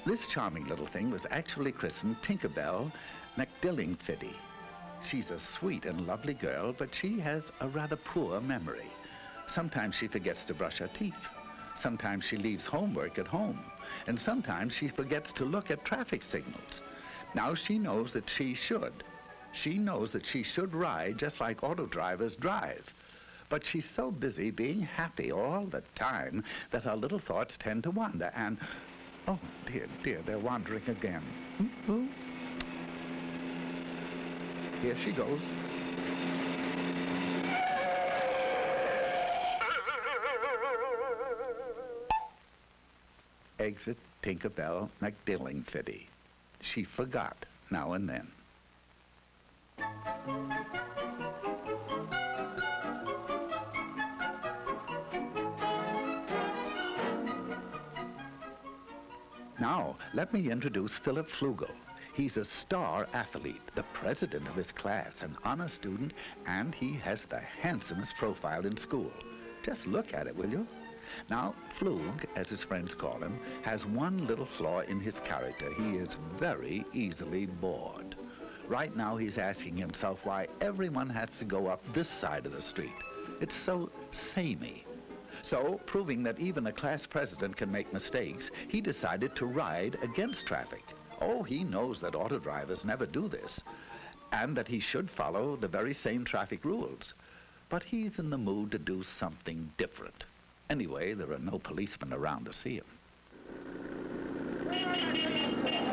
This charming little thing was actually christened Tinkerbell McDillingfiddy. She's a sweet and lovely girl, but she has a rather poor memory. Sometimes she forgets to brush her teeth. Sometimes she leaves homework at home. And sometimes she forgets to look at traffic signals. Now she knows that she should. She knows that she should ride just like auto drivers drive. But she's so busy being happy all the time that her little thoughts tend to wander. And, oh, dear, they're wandering again. Here she goes. Exit Tinkerbell McDillingfiddy. She forgot now and then. Now, let me introduce Philip Flugel. He's a star athlete, the president of his class, an honor student, and he has the handsomest profile in school. Just look at it, will you? Now, Flug, as his friends call him, has one little flaw in his character. He is very easily bored. Right now, he's asking himself why everyone has to go up this side of the street. It's so samey. So, proving that even a class president can make mistakes, he decided to ride against traffic. Oh, he knows that auto drivers never do this, and that he should follow the very same traffic rules. But he's in the mood to do something different. Anyway, there are no policemen around to see him.